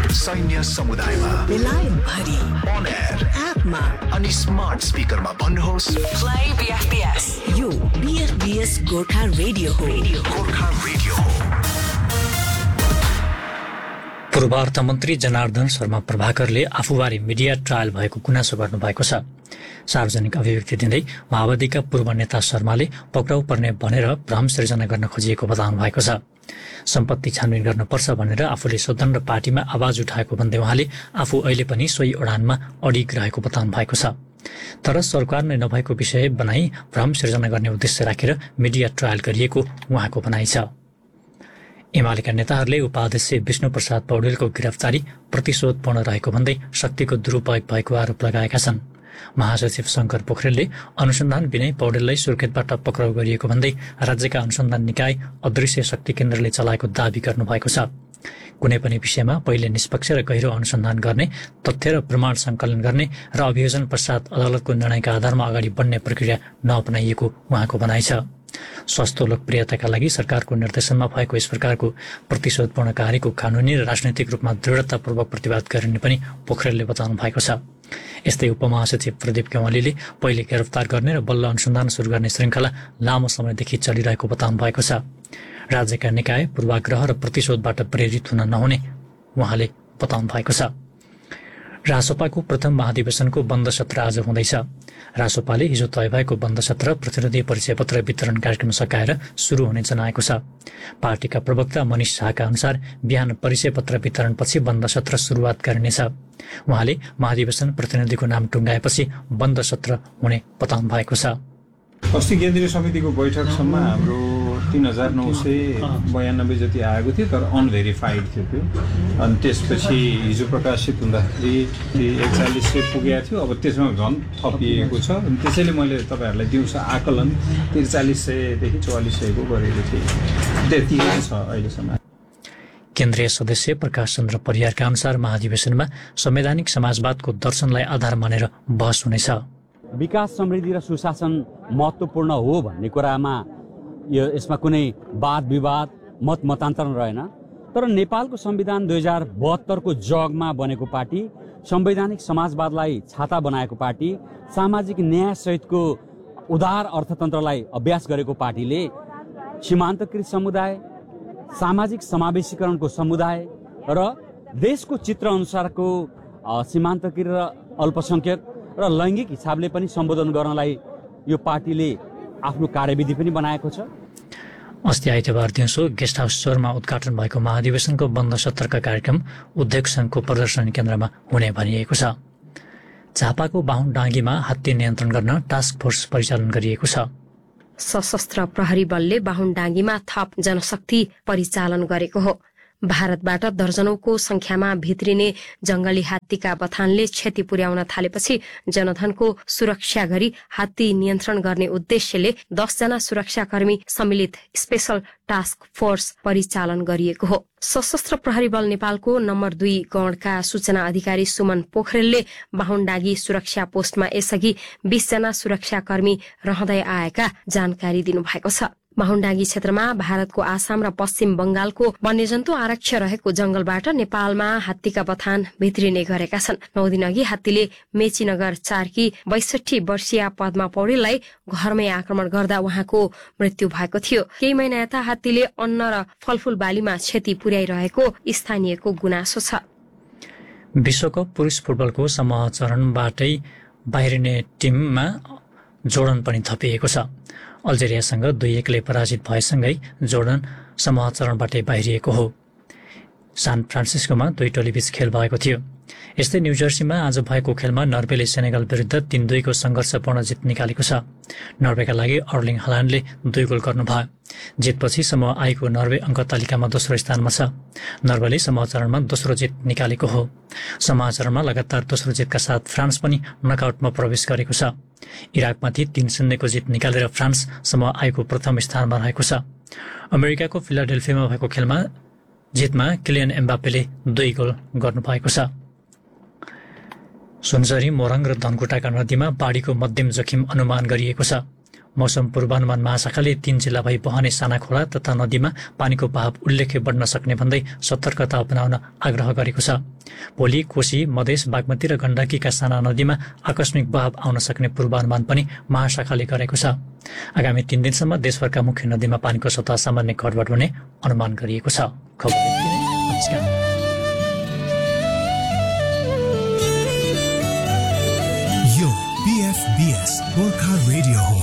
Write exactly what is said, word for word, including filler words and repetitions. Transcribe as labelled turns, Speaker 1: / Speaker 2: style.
Speaker 1: सैन्य समुदायमा,
Speaker 2: बेलायत भरि,
Speaker 1: on air,
Speaker 2: एपमा
Speaker 1: अनि स्मार्ट स्पिकरमा भन्नुहोस्
Speaker 2: प्ले बीएफपीएस। यो बीएफपीएस गोर्खा रेडियो हो।
Speaker 1: गोर्खा रेडियो हो।
Speaker 3: पूर्व अर्थमन्त्री जनार्दन शर्मा प्रभाकरले आफूबारे मिडिया ट्रायल भएको गुनासो गर्नुभएको छ। सार्वजनिक अभिव्यक्ति दिँदै माओवादीका पूर्व नेता शर्माले पक्राउ पर्ने भनेर भ्रम सृजना गर्न खोजिएको बताउनु भएको छ। सम्पत्ति छानबिन गर्नुपर्छ भनेर आफूले सदन र पार्टीमा आवाज उठाएको भन्दै उहाँले आफू अहिले पनि सोही उडानमा अडिग रहेको बताउनु भएको छ। तर सरकार नै नभएको विषय बनाई भ्रम सृजना गर्ने उद्देश्य राखेर मिडिया ट्रायल गरिएको उहाँको भनाइ छ। एमालेका नेताहरूले उपाध्यक्ष विष्णुप्रसाद पौडेलको गिरफ्तारी प्रतिशोधपूर्ण रहेको भन्दै शक्तिको दुरुपयोग भएको आरोप लगाएका छन्। महासचिव शंकर पोखरेलले अनुसन्धान बिनै पौडेललाई सुर्खेतबाट पक्राउ गरिएको भन्दै राज्यका अनुसन्धान निकाय अदृश्य शक्ति केन्द्रले चलाएको दावी गर्नुभएको छ। कुनै पनि विषयमा पहिले निष्पक्ष र गहिरो अनुसन्धान गर्ने, तथ्य र प्रमाण संकलन गर्ने र अभियोजन पश्चात अदालतको निर्णयका आधारमा अगाडि बढ्ने प्रक्रिया नअपनाइएको उहाँको भनाइ छ। स्वास्थ्य लोकप्रियताका लागि सरकारको निर्देशनमा भएको यस प्रकारको प्रतिशोधपूर्ण कार्यको कानूनी र राजनैतिक रूपमा दृढतापूर्वक प्रतिवाद गरिने पनि पोखरेलले बताउनु भएको छ। यस्तै उपमहासचिव प्रदीप केवालीले पहिले गिरफ्तार गर्ने र बल्ल अनुसन्धान सुरु गर्ने श्रृङ्खला लामो समयदेखि चलिरहेको बताउनु भएको छ। राज्यका निकाय पूर्वाग्रह र प्रतिशोधबाट प्रेरित हुन नहुने उहाँले बताउनु भएको छ। रासोपाको प्रथम महाधिवेशनको बन्द सत्र आज हुँदैछ। रासोपाले हिजो तय भएको बन्द सत्र प्रतिनिधि परिचय पत्र वितरण कार्यक्रम सकाएर सुरु हुने जनाएको छ। पार्टीका प्रवक्ता मनिष शाहका अनुसार बिहान परिचय पत्र वितरणपछि बन्द सत्र सुरुवात गरिनेछ। उहाँले महाधिवेशन प्रतिनिधिको नाम टुङ्गाएपछि बन्द सत्र हुने बताउनु भएको छ।
Speaker 4: अस्ति केन्द्रीय समितिको बैठकसम्म हाम्रो तीन हजार नौ सय बयानब्बे जति आएको थियो, तर अनभेरिफाइड थियो त्यो। अनि त्यसपछि हिजो प्रकाशित हुँदाखेरि एकचालिस सय पुगेको थियो। अब त्यसमा झन् थपिएको छ। अनि त्यसैले मैले तपाईँहरूलाई दिउँसो आकलन त्रिचालिस सयदेखि चौवालिस सयको गरेको थिएँ। त्यति छ अहिलेसम्म।
Speaker 3: केन्द्रीय सदस्य प्रकाश चन्द्र परियारका अनुसार महाधिवेशनमा संवैधानिक समाजवादको दर्शनलाई आधार मानेर बहस हुनेछ।
Speaker 5: विकास, समृद्धि र सुशासन महत्त्वपूर्ण हो भन्ने कुरामा यो यसमा कुनै वाद विवाद मत मतान्तर रहेन। तर नेपालको संविधान दुई हजार बहत्तरको जगमा बनेको पार्टी, संवैधानिक समाजवादलाई छाता बनाएको पार्टी, सामाजिक न्याय सहितको उदार अर्थतन्त्रलाई अभ्यास गरेको पार्टीले सीमान्तकृत समुदाय, सामाजिक समावेशीकरणको समुदाय र देशको चित्र अनुसारको सीमान्तकृत र अल्पसंख्यक र लैङ्गिक हिसाबले पनि सम्बोधन गर्नलाई यो पार्टीले आफ्नो कार्यविधि पनि बनाएको छ।
Speaker 3: अस्ति आइतबार दिउँसो गेस्ट हाउस चौरमा उद्घाटन भएको महाधिवेशनको बन्द सत्रका कार्यक्रम उद्योग संघको प्रदर्शनी केन्द्रमा हुने भनिएको छ। झापाको बाहुन डाँगीमा हात्ती नियन्त्रण गर्न टास्क फोर्स परिचालन गरिएको छ।
Speaker 6: सशस्त्र प्रहरी बलले बाहुन डाँगीमा थप जनशक्ति परिचालन गरेको हो। भारतबाट दर्जनौंको संख्यामा भित्रिने जंगली हात्तीका बथानले क्षति पुर्याउन थालेपछि जनधनको सुरक्षा गरी हात्ती नियन्त्रण गर्ने उद्देश्यले दसजना सुरक्षाकर्मी सम्मिलित स्पेशल टास्क फोर्स परिचालन गरिएको हो। सशस्त्र प्रहरी बल नेपालको नम्बर दुई गणका सूचना अधिकारी सुमन पोखरेलले बाहुनडाँगी सुरक्षा पोस्टमा यसअघि बीसजना सुरक्षाकर्मी रहँदै आएका जानकारी दिनुभएको छ। बाहुनडाँगी क्षेत्रमा भारतको आसाम र पश्चिम बंगालको वन्यजन्तु आरक्ष रहेको जंगलबाट नेपालमा हात्तीका बथान भित्रिने गरेका छन्। नौ दिन अघि हात्तीले मेचीनगर चारकी बैसठी वर्षीय पद्मा पौडेललाई घरमै आक्रमण गर्दा उहाँको मृत्यु भएको थियो। केही महिना यता हात्तीले अन्न र फलफूल बालीमा क्षति पुर्याइरहेको स्थानीयको गुनासो छ।
Speaker 3: विश्वकप पुरुष फुटबलको समूह चरणबाटै बाहिरिने टिममा जोर्डन पनि थपिएको छ। अल्जेरियासँग दुई एकले पराजित भएसँगै जोर्डन समूह चरणबाटै बाहिरिएको हो। सान फ्रान्सिस्कोमा दुई टोलीबीच खेल भएको थियो। यस्तै न्यूजर्सीमा आज भएको खेलमा नर्वेले सेनेगल विरुद्ध तीन दुईको संघर्षपूर्ण जित निकालेको छ। नर्वेका लागि अर्लिङ हालान्डले दुई गोल गर्नुभयो। जितपछि समूह आईको नर्वे अङ्क तालिकामा दोस्रो स्थानमा छ। नर्वेले समूह चरणमा दोस्रो जित निकालेको हो। समूह चरणमा लगातार दोस्रो जितका साथ फ्रान्स पनि नकआउटमा प्रवेश गरेको छ। इराकमाथि तीन शून्यको जित निकालेर फ्रान्स समूह आईको प्रथम स्थानमा रहेको छ। अमेरिकाको फिलाडेल्फियामा भएको खेलमा जितमा किलियन एम्बापेले दुई गोल गर्नुभएको छ। सुनसरी, मोरङ र धनकुटाका नदीमा बाढीको मध्यम जोखिम अनुमान गरिएको छ। मौसम पूर्वानुमान महाशाखाले तीन जिल्ला भई बहने साना खोला तथा नदीमा पानीको बहाव उल्लेख्य बढ्न सक्ने भन्दै सतर्कता अपनाउन आग्रह गरेको छ। भोलि कोशी, मधेस, बागमती र गण्डकीका साना नदीमा आकस्मिक बहाव आउन सक्ने पूर्वानुमान पनि महाशाखाले गरेको छ। आगामी तीन दिनसम्म देशभरका मुख्य नदीमा पानीको सतह सामान्य घटबढ हुने अनुमान गरिएको छ। खबर यति नै। नमस्कार।
Speaker 1: यो बीएफबीएस गोर्खा रेडियो हो।